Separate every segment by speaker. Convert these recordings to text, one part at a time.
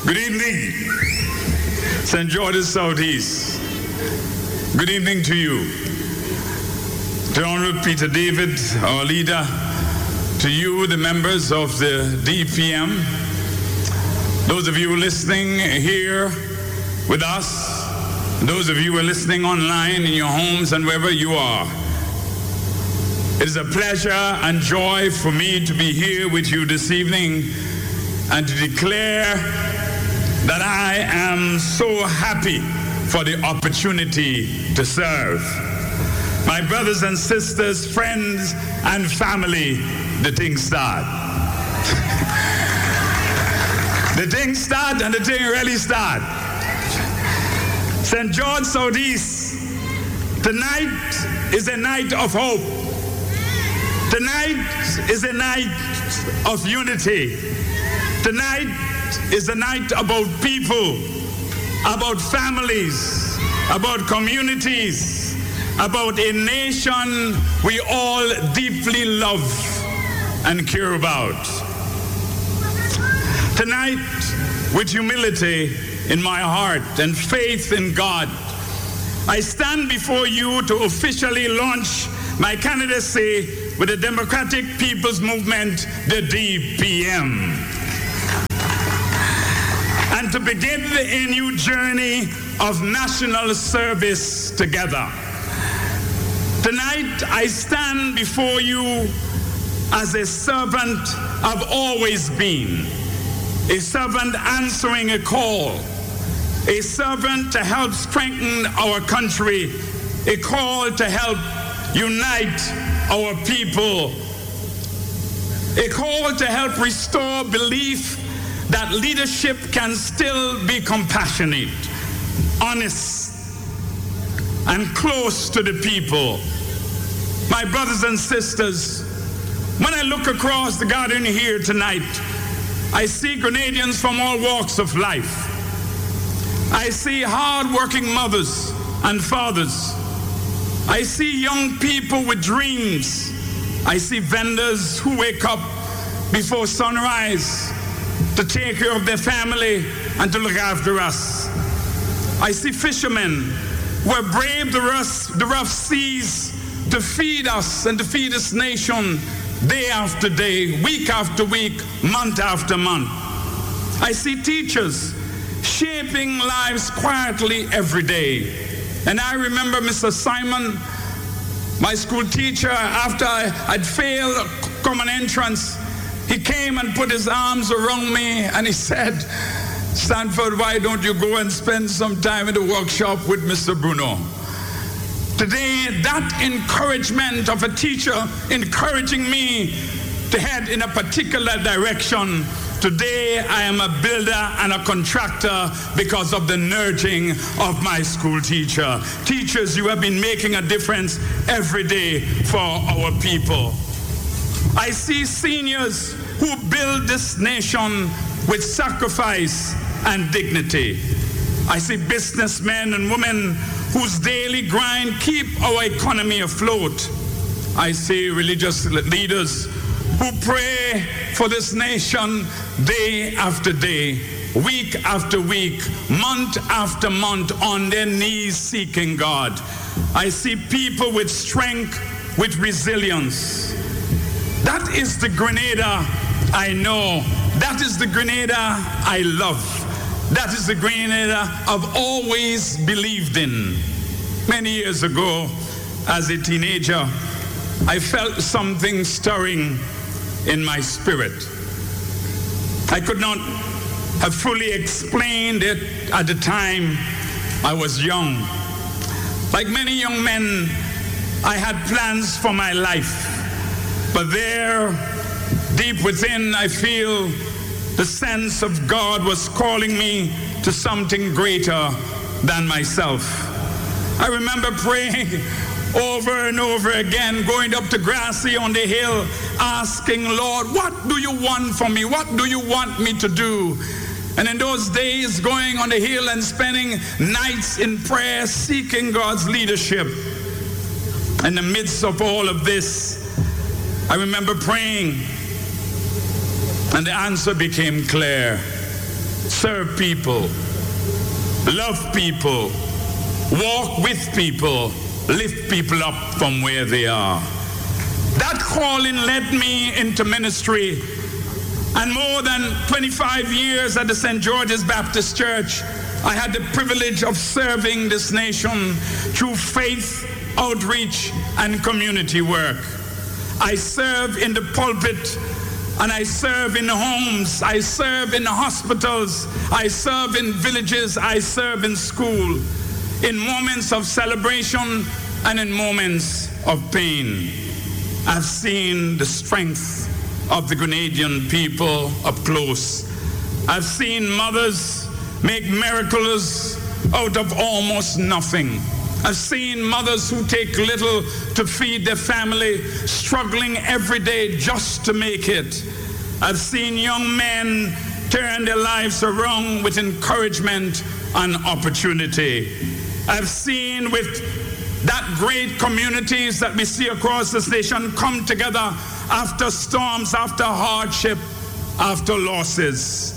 Speaker 1: Good evening, St. George's Southeast. Good evening to you. To Honorable Peter David, our leader, to you, the members of the DPM, those of you listening here with us, those of you who are listening online in your homes and wherever you are. It is a pleasure and joy for me to be here with you this evening and to declare that I am so happy for the opportunity to serve. My brothers and sisters, friends and family, the thing start. The thing start and the thing really start. St. George Southeast, tonight is a night of hope. Tonight is a night of unity. Tonight is a night about people, about families, about communities, about a nation we all deeply love and care about. Tonight, with humility in my heart and faith in God, I stand before you to officially launch my candidacy with the Democratic People's Movement, the DPM, and to begin a new journey of national service together. Tonight, I stand before you as a servant I've always been, a servant answering a call, a servant to help strengthen our country, a call to help unite our people, a call to help restore belief that leadership can still be compassionate, honest, and close to the people. My brothers and sisters, when I look across the garden here tonight, I see Grenadians from all walks of life. I see hard-working mothers and fathers. I see young people with dreams. I see vendors who wake up before sunrise to take care of their family and to look after us. I see fishermen who have braved the rough seas to feed us and to feed this nation day after day, week after week, month after month. I see teachers shaping lives quietly every day. And I remember Mr. Simon, my school teacher, after I'd failed common entrance, he came and put his arms around me and he said, "Stanford, why don't you go and spend some time in the workshop with Mr. Bruno?" Today, that encouragement of a teacher encouraging me to head in a particular direction. Today, I am a builder and a contractor because of the nurturing of my school teacher. Teachers, you have been making a difference every day for our people. I see seniors who build this nation with sacrifice and dignity. I see businessmen and women whose daily grind keep our economy afloat. I see religious leaders who pray for this nation day after day, week after week, month after month, on their knees seeking God. I see people with strength, with resilience. That is the Grenada I know. That is the Grenada I love. That is the Grenada I've always believed in. Many years ago, as a teenager, I felt something stirring in my spirit. I could not have fully explained it at the time. I was young. Like many young men, I had plans for my life. But there, deep within, I feel the sense of God was calling me to something greater than myself. I remember praying over and over again, going up to Grassy on the hill, asking, "Lord, what do you want from me? What do you want me to do?" And in those days, going on the hill and spending nights in prayer, seeking God's leadership. In the midst of all of this, I remember praying, and the answer became clear. serve people, love people, walk with people, lift people up from where they are. That calling led me into ministry, and more than 25 years at the St. George's Baptist Church, I had the privilege of serving this nation through faith, outreach, and community work. I serve in the pulpit, and I serve in homes, I serve in hospitals, I serve in villages, I serve in school, in moments of celebration and in moments of pain. I've seen the strength of the Grenadian people up close. I've seen mothers make miracles out of almost nothing. I've seen mothers who take little to feed their family, struggling every day just to make it. I've seen young men turn their lives around with encouragement and opportunity. I've seen with that great communities that we see across this nation come together after storms, after hardship, after losses.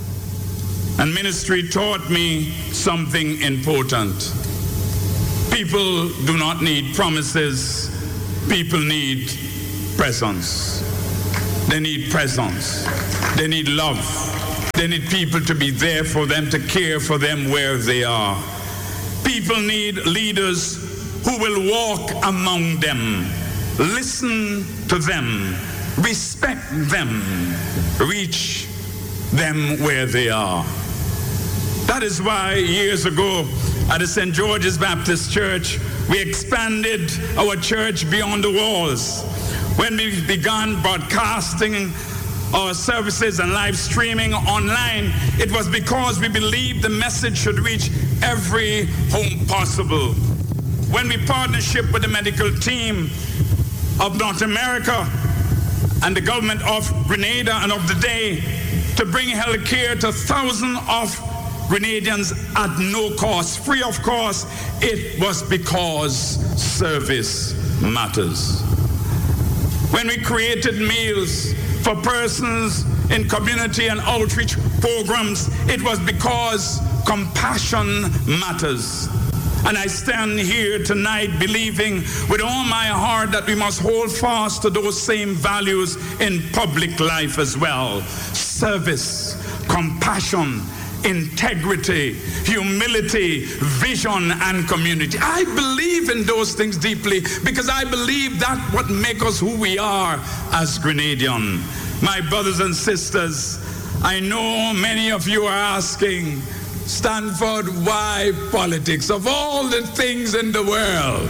Speaker 1: And ministry taught me something important. People do not need promises. People need presence. They need presence. They need love. They need people to be there for them, to care for them where they are. People need leaders who will walk among them, listen to them, respect them, reach them where they are. That is why years ago at the St. George's Baptist Church, we expanded our church beyond the walls. When we began broadcasting our services and live streaming online, it was because we believed the message should reach every home possible. When we partnership with the medical team of North America and the government of Grenada and of the day to bring health care to thousands of Grenadians at no cost, free of cost, it was because service matters. When we created meals for persons in community and outreach programs, it was because compassion matters. And I stand here tonight believing with all my heart that we must hold fast to those same values in public life as well. Service, compassion, integrity, humility, vision, and community. I believe in those things deeply because I believe that's what makes us who we are as Grenadian. My brothers and sisters, I know many of you are asking, Stanford, why politics? Of all the things in the world,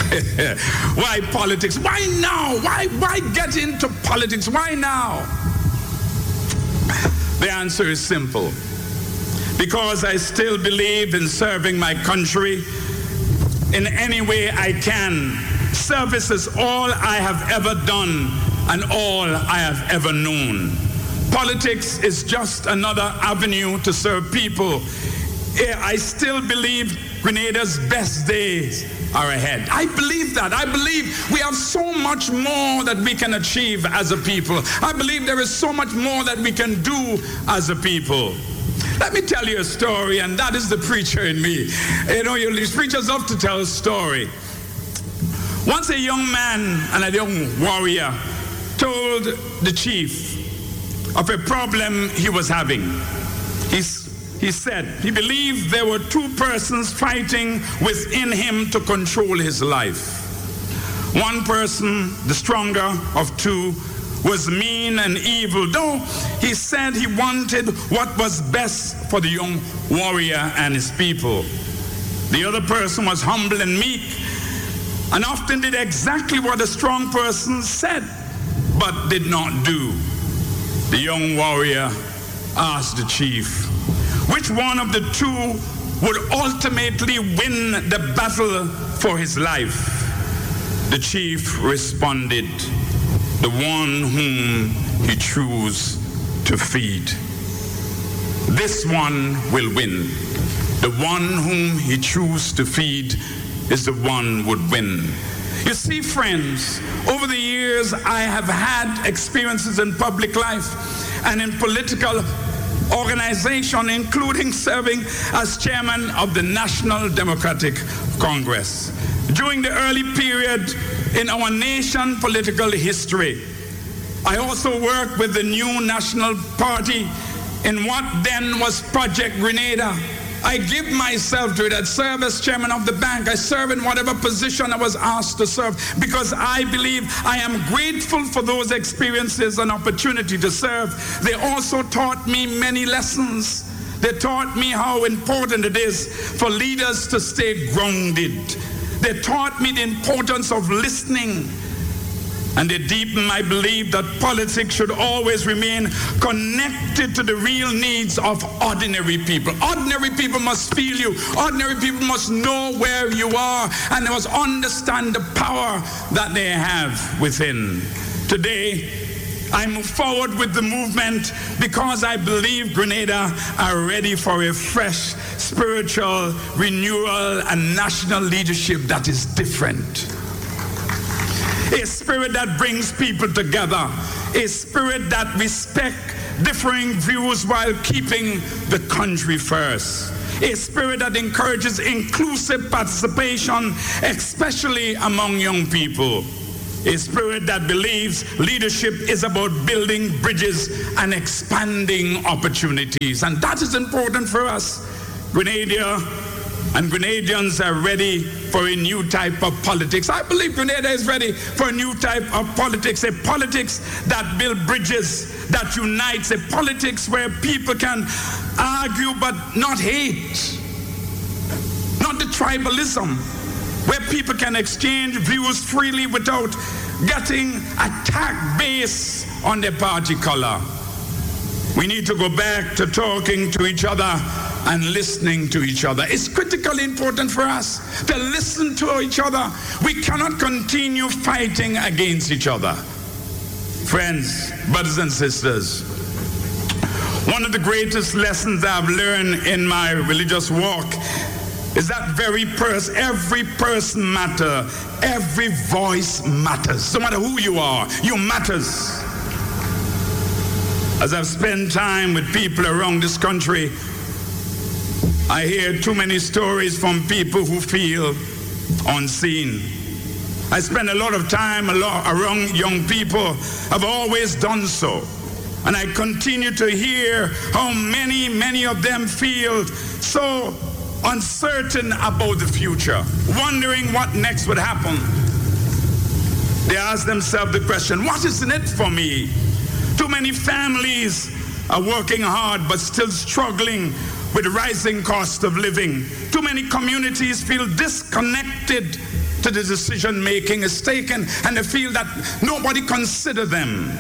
Speaker 1: why politics? Why now? Why get into politics? Why now? The answer is simple. Because I still believe in serving my country in any way I can. Service is all I have ever done and all I have ever known. Politics is just another avenue to serve people. I still believe Grenada's best days are ahead. I believe that. I believe we have so much more that we can achieve as a people. I believe there is so much more that we can do as a people. Let me tell you a story, and that is the preacher in me. You know, these preachers love to tell a story. Once a young man and a young warrior told the chief of a problem he was having. He said he believed there were two persons fighting within him to control his life. One person, the stronger of two, was mean and evil, though he said he wanted what was best for the young warrior and his people. The other person was humble and meek and often did exactly what the strong person said but did not do. The young warrior asked the chief which one of the two would ultimately win the battle for his life. The chief responded, the one whom he chose to feed. This one will win. The one whom he chose to feed is the one would win. You see, friends, over the years I have had experiences in public life and in political organization, including serving as chairman of the National Democratic Congress. During the early period in our nation political history, I also worked with the new National Party in what then was Project Grenada. I give myself to it. I serve as chairman of the bank. I serve in whatever position I was asked to serve because I believe I am grateful for those experiences and opportunity to serve. They also taught me many lessons. They taught me how important it is for leaders to stay grounded. They taught me the importance of listening. And they deepen my belief that politics should always remain connected to the real needs of ordinary people. Ordinary people must feel you. Ordinary people must know where you are, and they must understand the power that they have within. Today, I move forward with the movement because I believe Grenada are ready for a fresh spiritual renewal and national leadership that is different. A spirit that brings people together. A spirit that respects differing views while keeping the country first. A spirit that encourages inclusive participation, especially among young people. A spirit that believes leadership is about building bridges and expanding opportunities. And that is important for us. Grenada and Grenadians are ready for a new type of politics. I believe Grenada is ready for a new type of politics, a politics that builds bridges, that unites, a politics where people can argue but not hate, not the tribalism, where people can exchange views freely without getting attacked based on their party color. We need to go back to talking to each other and listening to each other. It's critically important for us to listen to each other. We cannot continue fighting against each other. Friends, brothers and sisters, one of the greatest lessons I've learned in my religious walk is that every person matters. Every voice matters. No matter who you are, you matters. As I've spent time with people around this country, I hear too many stories from people who feel unseen. I spend a lot of time around young people. I've always done so. And I continue to hear how many of them feel so uncertain about the future, wondering what next would happen. They ask themselves the question, what is in it for me? Too many families are working hard but still struggling with the rising cost of living. Too many communities feel disconnected to the decision making is taken, and they feel that nobody considers them.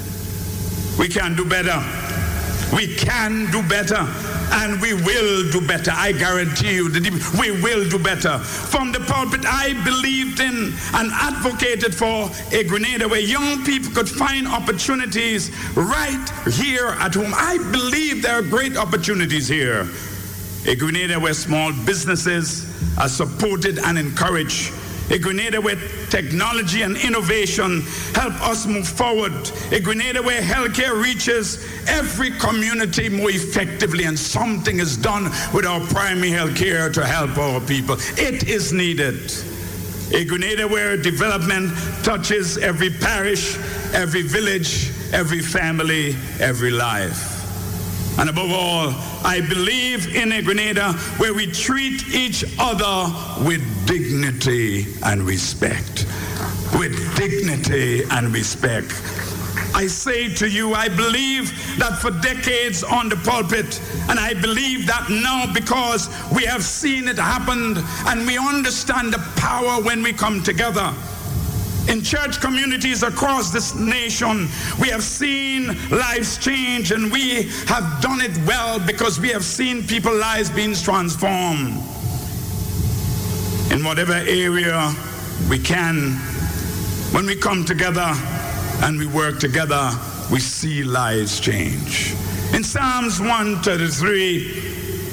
Speaker 1: We can do better. We can do better. And we will do better. I guarantee you, we will do better. From the pulpit, I believed in and advocated for a Grenada where young people could find opportunities right here at home. I believe there are great opportunities here. A Grenada where small businesses are supported and encouraged. A Grenada where technology and innovation help us move forward. A Grenada where healthcare reaches every community more effectively, and something is done with our primary healthcare to help our people. It is needed. A Grenada where development touches every parish, every village, every family, every life. And above all, I believe in a Grenada where we treat each other with dignity and respect. With dignity and respect. I say to you, I believe that for decades on the pulpit, and I believe that now because we have seen it happen and we understand the power when we come together. In church communities across this nation, we have seen lives change, and we have done it well because we have seen people's lives being transformed. In whatever area we can, when we come together and we work together, we see lives change. In Psalms 133,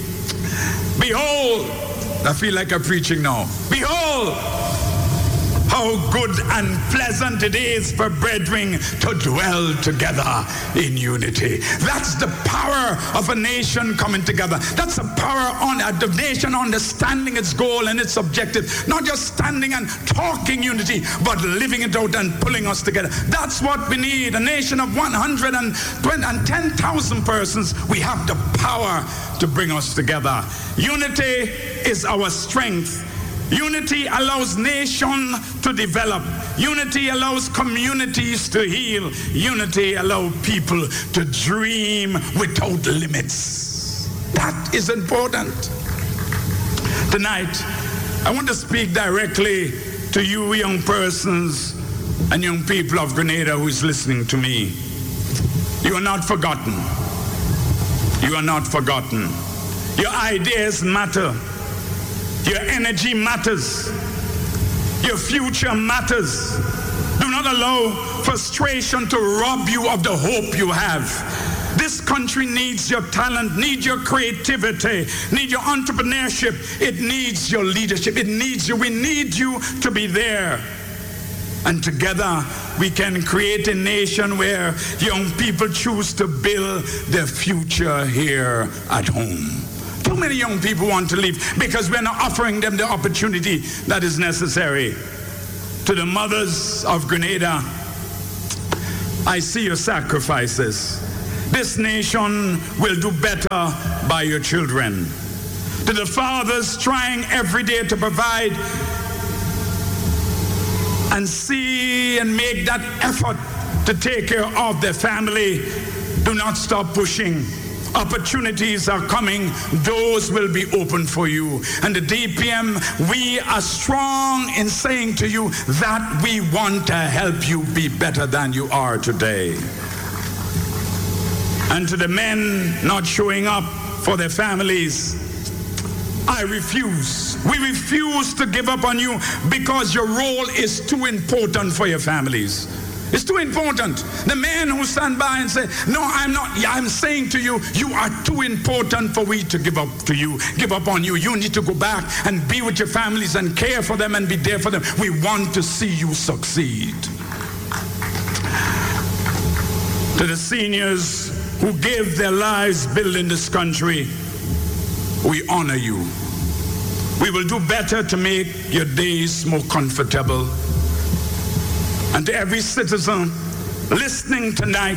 Speaker 1: behold, I feel like I'm preaching now. Behold, how how good and pleasant it is for brethren to dwell together in unity. That's the power of a nation coming together. That's the power on the nation understanding its goal and its objective. Not just standing and talking unity, but living it out and pulling us together. That's what we need. A nation of 110,000 persons. We have the power to bring us together. Unity is our strength. Unity allows nations to develop. Unity allows communities to heal. Unity allows people to dream without limits. That is important. Tonight, I want to speak directly to you young persons and young people of Grenada who is listening to me. You are not forgotten. You are not forgotten. Your ideas matter. Your energy matters. Your future matters. Do not allow frustration to rob you of the hope you have. This country needs your talent, needs your creativity, needs your entrepreneurship. It needs your leadership. It needs you. We need you to be there. And together we can create a nation where young people choose to build their future here at home. Too many young people want to leave because we're not offering them the opportunity that is necessary. To the mothers of Grenada, I see your sacrifices. This nation will do better by your children. To the fathers trying every day to provide and see and make that effort to take care of their family, do not stop pushing. Opportunities are coming. Doors will be open for you. And the DPM, we are strong in saying to you that we want to help you be better than you are today. And to the men not showing up for their families, I refuse. We refuse to give up on you because your role is too important for your families. It's too important. The men who stand by and say, no, I'm not. I'm saying to you, you are too important for we to give up to you, give up on you. You need to go back and be with your families and care for them and be there for them. We want to see you succeed. To the seniors who gave their lives building this country, we honor you. We will do better to make your days more comfortable. And to every citizen listening tonight,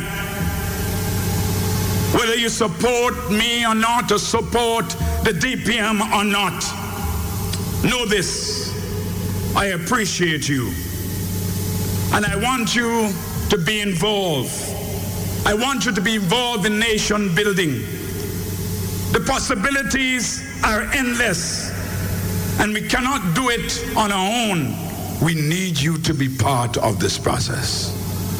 Speaker 1: whether you support me or not, or support the DPM or not, know this: I appreciate you. And I want you to be involved. I want you to be involved in nation building. The possibilities are endless, and we cannot do it on our own. We need you to be part of this process.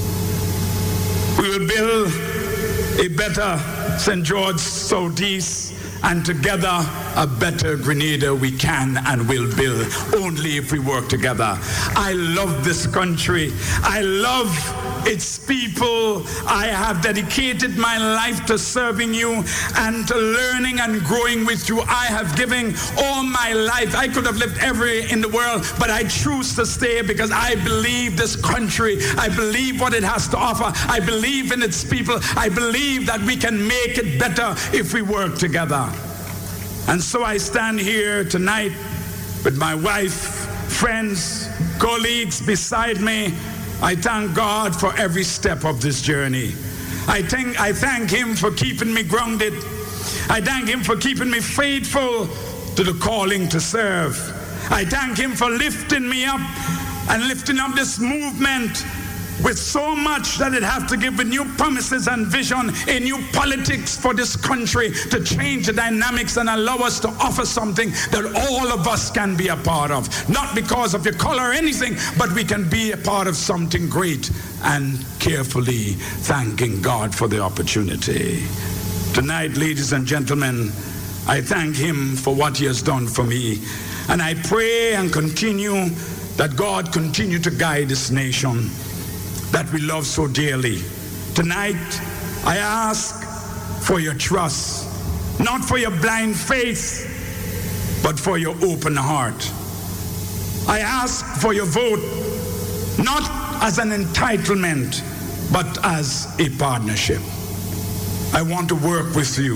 Speaker 1: We will build a better St. George Southeast, and together a better Grenada we can and will build only if we work together. I love this country. I love its people. I have dedicated my life to serving you and to learning and growing with you. I have given all my life. I could have lived everywhere in the world, but I choose to stay because I believe this country. I believe what it has to offer. I believe in its people. I believe that we can make it better if we work together. And so I stand here tonight with my wife, friends, colleagues beside me. I thank God for every step of this journey. I thank Him for keeping me grounded. I thank Him for keeping me faithful to the calling to serve. I thank Him for lifting me up and lifting up this movement with so much that it has to give with new promises and vision, a new politics for this country to change the dynamics and allow us to offer something that all of us can be a part of. Not because of your color or anything, but we can be a part of something great, and carefully thanking God for the opportunity. Tonight, ladies and gentlemen, I thank Him for what He has done for me. And I pray and continue that God continue to guide this nation that we love so dearly. Tonight, I ask for your trust, not for your blind faith, but for your open heart. I ask for your vote, not as an entitlement, but as a partnership. I want to work with you.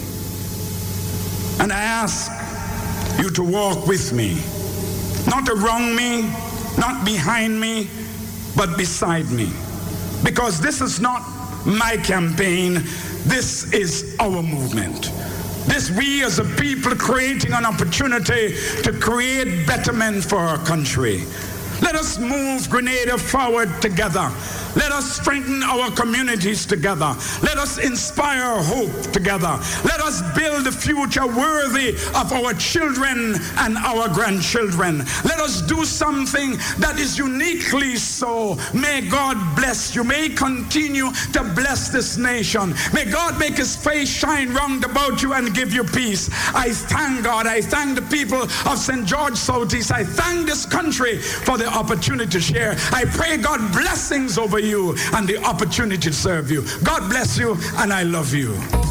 Speaker 1: And I ask you to walk with me, not around me, not behind me, but beside me. Because this is not my campaign, this is our movement. This we as a people creating an opportunity to create betterment for our country. Let us move Grenada forward together. Let us strengthen our communities together. Let us inspire hope together. Let us build a future worthy of our children and our grandchildren. Let us do something that is uniquely so. May God bless you. May He continue to bless this nation. May God make His face shine round about you and give you peace. I thank God. I thank the people of St. George Southeast. I thank this country for the opportunity to share. I pray God blessings over you and the opportunity to serve you. God bless you, and I love you.